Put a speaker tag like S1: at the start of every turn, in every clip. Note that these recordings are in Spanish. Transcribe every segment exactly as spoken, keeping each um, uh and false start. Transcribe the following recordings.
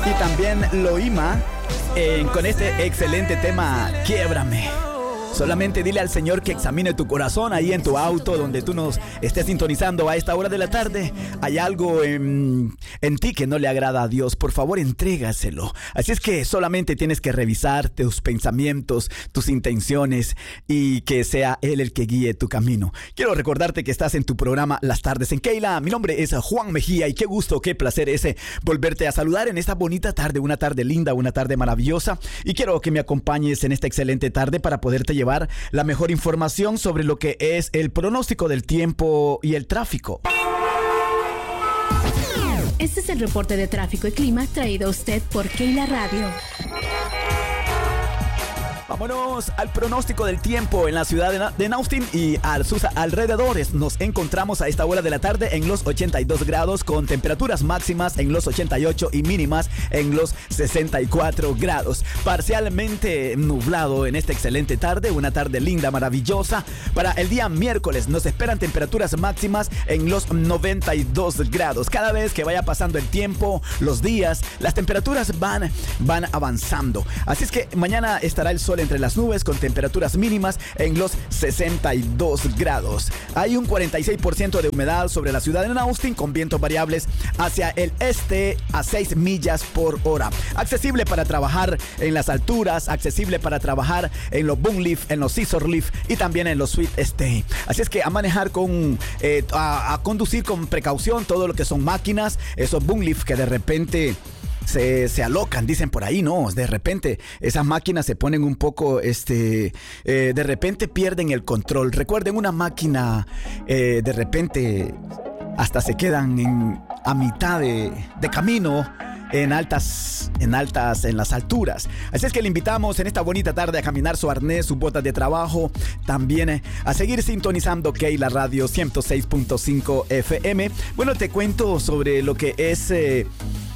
S1: Y también Loima eh, con este excelente tema, Quiébrame. Solamente dile al Señor que examine tu corazón ahí en tu auto, donde tú nos estés sintonizando a esta hora de la tarde. Hay algo en, en ti que no le agrada a Dios. Por favor, entrégaselo. Así es que solamente tienes que revisar tus pensamientos, tus intenciones y que sea Él el que guíe tu camino. Quiero recordarte que estás en tu programa Las Tardes en Keila. Mi nombre es Juan Mejía y qué gusto, qué placer ese volverte a saludar en esta bonita tarde, una tarde linda, una tarde maravillosa. Y quiero que me acompañes en esta excelente tarde para poderte llevar llevar la mejor información sobre lo que es el pronóstico del tiempo y el tráfico.
S2: Este es el reporte de tráfico y clima traído a usted por Keila Radio.
S1: Vámonos al pronóstico del tiempo en la ciudad de, Na- de Austin y a sus alrededores. Nos encontramos a esta hora de la tarde en los ochenta y dos grados con temperaturas máximas en los ochenta y ocho y mínimas en los sesenta y cuatro grados. Parcialmente nublado en esta excelente tarde, una tarde linda, maravillosa. Para el día miércoles nos esperan temperaturas máximas en los noventa y dos grados. Cada vez que vaya pasando el tiempo, los días, las temperaturas van, van avanzando. Así es que mañana estará el sol entre las nubes con temperaturas mínimas en los sesenta y dos grados. Hay un cuarenta y seis por ciento de humedad sobre la ciudad de Austin con vientos variables hacia el este a seis millas por hora. Accesible para trabajar en las alturas, accesible para trabajar en los boom lift, en los scissor lift y también en los sweet stay. Así es que a manejar con, eh, a, a conducir con precaución todo lo que son máquinas, esos boom lift que de repente Se, se alocan, dicen por ahí, no, de repente esas máquinas se ponen un poco, este, eh, de repente pierden el control. Recuerden, una máquina eh, de repente hasta se quedan en, a mitad de, de camino. En altas, en altas, en las alturas. Así es que le invitamos en esta bonita tarde a caminar su arnés, sus botas de trabajo. También eh, a seguir sintonizando Keila Radio ciento seis punto cinco F M. Bueno, te cuento sobre lo que es... Eh,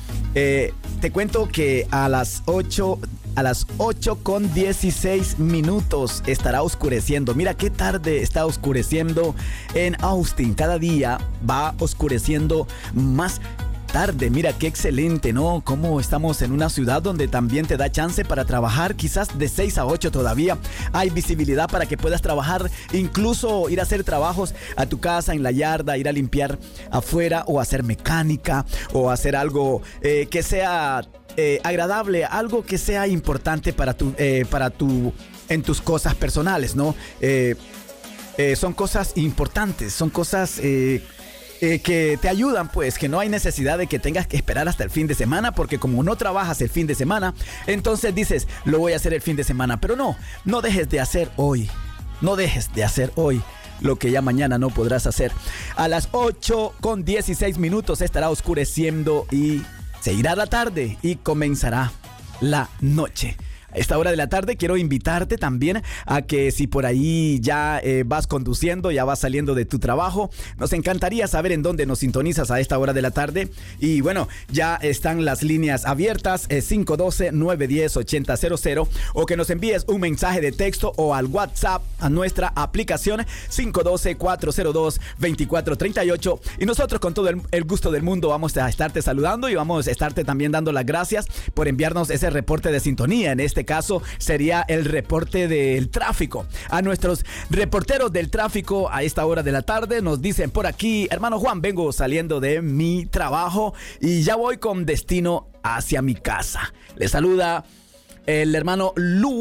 S1: Eh, te cuento que a las ocho, a las ocho con dieciséis minutos estará oscureciendo. Mira qué tarde está oscureciendo en Austin. Cada día va oscureciendo más tarde. Mira qué excelente, ¿no? Cómo estamos en una ciudad donde también te da chance para trabajar, quizás de seis a ocho todavía hay visibilidad para que puedas trabajar, incluso ir a hacer trabajos a tu casa, en la yarda, ir a limpiar afuera o hacer mecánica o hacer algo eh, que sea eh, agradable, algo que sea importante para tu, eh, para tu, en tus cosas personales, ¿no? Eh, eh, son cosas importantes, son cosas... Eh, Eh, que te ayudan, pues, que no hay necesidad de que tengas que esperar hasta el fin de semana, porque como no trabajas el fin de semana, entonces dices, lo voy a hacer el fin de semana. Pero no, no dejes de hacer hoy, no dejes de hacer hoy lo que ya mañana no podrás hacer. A las ocho con dieciséis minutos estará oscureciendo y se irá la tarde y comenzará la noche. A esta hora de la tarde quiero invitarte también a que si por ahí ya eh, vas conduciendo, ya vas saliendo de tu trabajo, nos encantaría saber en dónde nos sintonizas a esta hora de la tarde. Y bueno, ya están las líneas abiertas, eh, cinco uno dos, nueve uno cero, ocho cero cero, o que nos envíes un mensaje de texto o al WhatsApp a nuestra aplicación cinco uno dos, cuatro cero dos, dos cuatro tres ocho, y nosotros con todo el, el gusto del mundo vamos a estarte saludando y vamos a estarte también dando las gracias por enviarnos ese reporte de sintonía. En este caso sería el reporte del tráfico. A nuestros reporteros del tráfico a esta hora de la tarde nos dicen por aquí: hermano Juan, vengo saliendo de mi trabajo y ya voy con destino hacia mi casa. Le saluda el hermano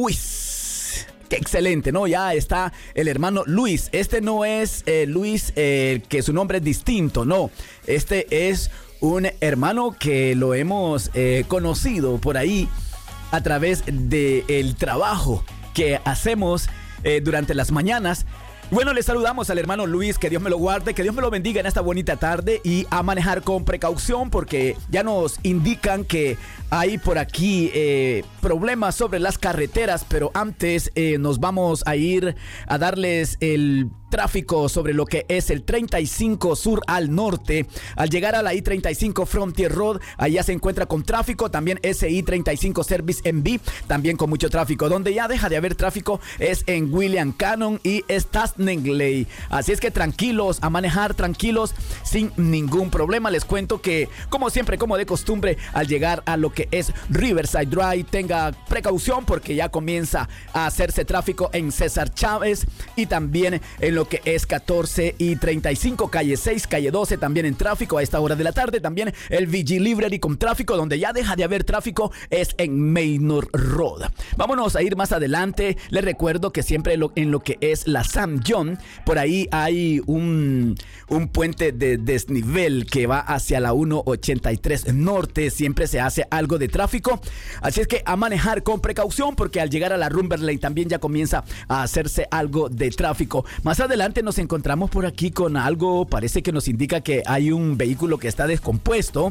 S1: Luis. Qué excelente, ¿no? Ya está el hermano Luis. Este no es eh, Luis, eh, que su nombre es distinto, no. Este es un hermano que lo hemos eh, conocido por ahí a través del trabajo que hacemos eh, durante las mañanas. Bueno, le saludamos al hermano Luis, que Dios me lo guarde, que Dios me lo bendiga en esta bonita tarde, y a manejar con precaución porque ya nos indican que hay por aquí eh, problemas sobre las carreteras, pero antes eh, nos vamos a ir a darles el tráfico sobre lo que es el treinta y cinco sur al norte. Al llegar a la I treinta y cinco Frontier Road, allá se encuentra con tráfico. También S I treinta y cinco Service M V, también con mucho tráfico. Donde ya deja de haber tráfico es en William Cannon y Stasningley. Así es que tranquilos, a manejar tranquilos, sin ningún problema. Les cuento que, como siempre, como de costumbre, al llegar a lo que es Riverside Drive, tenga precaución porque ya comienza a hacerse tráfico en César Chávez y también en lo que es catorce y treinta y cinco, calle seis, calle doce, también en tráfico a esta hora de la tarde. También el V G Library con tráfico. Donde ya deja de haber tráfico es en Manor Road. Vámonos a ir más adelante. Les recuerdo que siempre lo, en lo que es la Sam John, por ahí hay un, un puente de desnivel que va hacia la ciento ochenta y tres norte. Siempre se hace algo de tráfico, así es que a manejar con precaución porque al llegar a la Rumber Lane también ya comienza a hacerse algo de tráfico. Más adelante nos encontramos por aquí con algo, parece que nos indica que hay un vehículo que está descompuesto.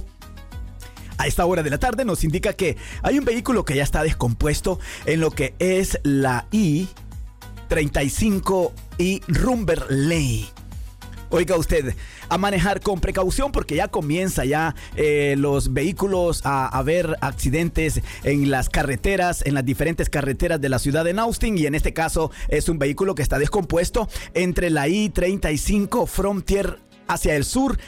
S1: A esta hora de la tarde nos indica que hay un vehículo que ya está descompuesto en lo que es la I treinta y cinco y Rumber Lane. Oiga usted, a manejar con precaución porque ya comienza ya eh, los vehículos a haber accidentes en las carreteras, en las diferentes carreteras de la ciudad de Austin, y en este caso es un vehículo que está descompuesto entre la I treinta y cinco Frontier hacia el sur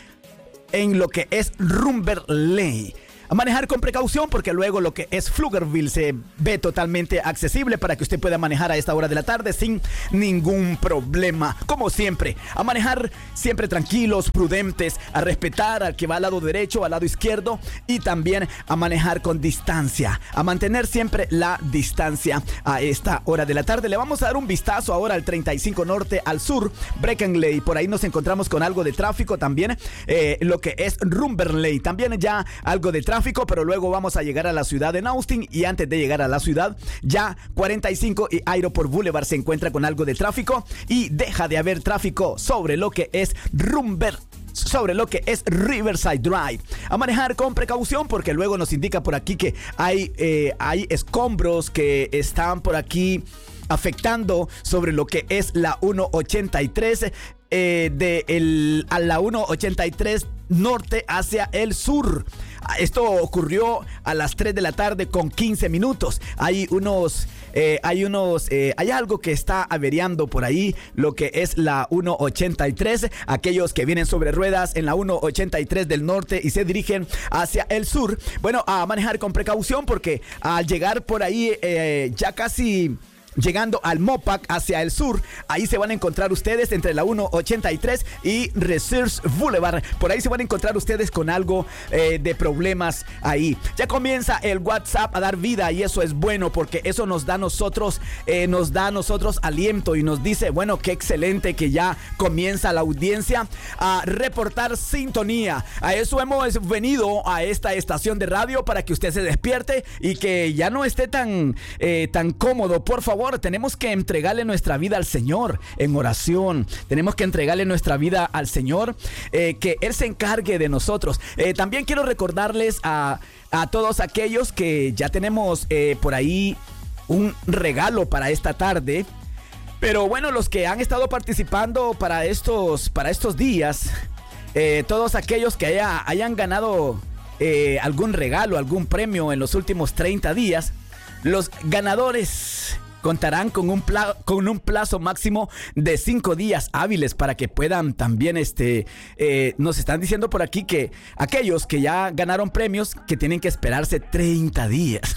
S1: en lo que es Rumber Lane. A manejar con precaución porque luego lo que es Pflugerville se ve totalmente accesible para que usted pueda manejar a esta hora de la tarde sin ningún problema. Como siempre, a manejar siempre tranquilos, prudentes, a respetar al que va al lado derecho, al lado izquierdo, y también a manejar con distancia, a mantener siempre la distancia a esta hora de la tarde. Le vamos a dar un vistazo ahora al treinta y cinco norte al sur, Breckenley. Por ahí nos encontramos con algo de tráfico también, eh, lo que es Rumberley, también ya algo de tráfico. Pero luego vamos a llegar a la ciudad de Austin, y antes de llegar a la ciudad ya cuarenta y cinco y Aeroport Boulevard se encuentra con algo de tráfico y deja de haber tráfico sobre lo que es Rumber sobre lo que es Riverside Drive. A manejar con precaución porque luego nos indica por aquí que hay, eh, hay escombros que están por aquí afectando sobre lo que es la ciento ochenta y tres eh, de el, a la ciento ochenta y tres norte hacia el sur. Esto ocurrió a las tres de la tarde con quince minutos. Hay unos, eh, hay unos, eh, hay algo que está averiando por ahí, lo que es la ciento ochenta y tres. Aquellos que vienen sobre ruedas en la ciento ochenta y tres del norte y se dirigen hacia el sur, bueno, a manejar con precaución porque al llegar por ahí eh, ya casi llegando al Mopac hacia el sur, ahí se van a encontrar ustedes entre la ciento ochenta y tres y Research Boulevard. Por ahí se van a encontrar ustedes con algo eh, de problemas ahí. Ya comienza el WhatsApp a dar vida y eso es bueno porque eso nos da a nosotros, eh, nos da a nosotros aliento y nos dice, bueno, qué excelente que ya comienza la audiencia a reportar sintonía. A eso hemos venido a esta estación de radio, para que usted se despierte y que ya no esté tan, eh, tan cómodo. Por favor, tenemos que entregarle nuestra vida al Señor en oración. Tenemos que entregarle nuestra vida al Señor, eh, que Él se encargue de nosotros. Eh, también quiero recordarles a, a todos aquellos que ya tenemos eh, por ahí un regalo para esta tarde. Pero bueno, los que han estado participando para estos, para estos días, eh, todos aquellos que haya, hayan ganado eh, algún regalo, algún premio en los últimos treinta días, los ganadores contarán con un, pla- con un plazo máximo de cinco días hábiles para que puedan también, este, eh, nos están diciendo por aquí que aquellos que ya ganaron premios, que tienen que esperarse treinta días.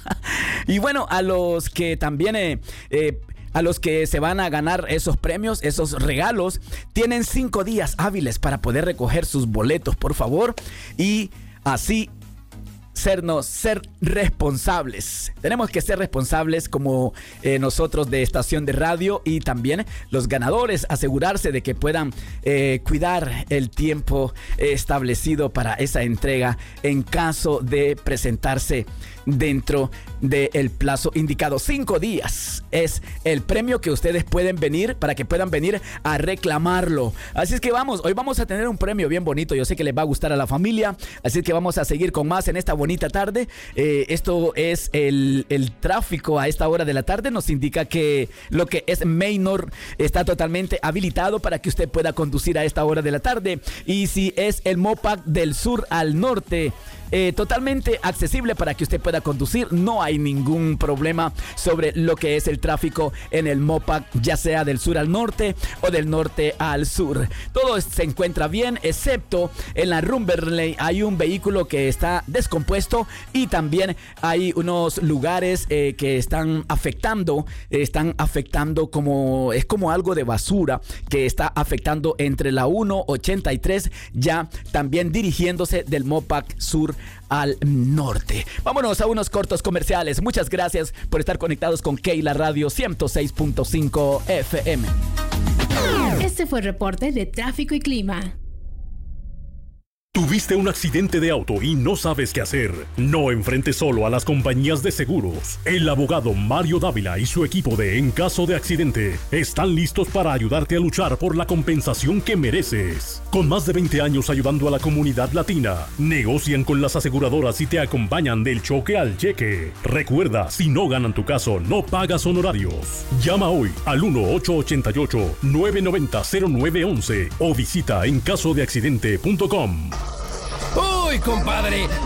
S1: Y bueno, a los que también, eh, eh, a los que se van a ganar esos premios, esos regalos, tienen cinco días hábiles para poder recoger sus boletos, por favor, y así sernos, ser responsables. Tenemos que ser responsables como eh, nosotros de estación de radio, y también los ganadores asegurarse de que puedan eh, cuidar el tiempo establecido para esa entrega en caso de presentarse dentro del plazo indicado. Cinco días es el premio que ustedes pueden venir, para que puedan venir a reclamarlo. Así es que vamos, hoy vamos a tener un premio bien bonito. Yo sé que les va a gustar a la familia, así es que vamos a seguir con más en esta bonita tarde. Eh, esto es el, el tráfico a esta hora de la tarde. Nos indica que lo que es Maynor está totalmente habilitado para que usted pueda conducir a esta hora de la tarde. Y si es el Mopac del sur al norte, Eh, totalmente accesible para que usted pueda conducir. No hay ningún problema sobre lo que es el tráfico en el Mopac, ya sea del sur al norte o del norte al sur. Todo se encuentra bien, excepto en la Rumberley hay un vehículo que está descompuesto y también hay unos lugares eh, que están afectando, están afectando como, es como algo de basura que está afectando entre la uno ochenta y tres, ya también dirigiéndose del Mopac sur al norte. Vámonos a unos cortos comerciales. Muchas gracias por estar conectados con Keila Radio ciento seis punto cinco F M.
S2: Este fue el reporte de tráfico y clima.
S3: ¿Tuviste un accidente de auto y no sabes qué hacer? No enfrentes solo a las compañías de seguros. El abogado Mario Dávila y su equipo de En Caso de Accidente están listos para ayudarte a luchar por la compensación que mereces. Con más de veinte años ayudando a la comunidad latina, negocian con las aseguradoras y te acompañan del choque al cheque. Recuerda, si no ganan tu caso, no pagas honorarios. Llama hoy al uno ocho ocho ocho, nueve nueve cero, cero nueve uno uno o visita en caso de accidente punto com.
S4: ¡Uy, compadre!